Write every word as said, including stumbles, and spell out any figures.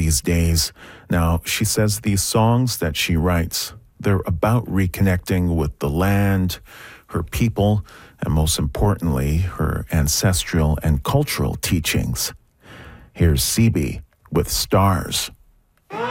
these days. Now, she says these songs that she writes, they're about reconnecting with the land, her people, and most importantly, her ancestral and cultural teachings. Here's C B with Stars.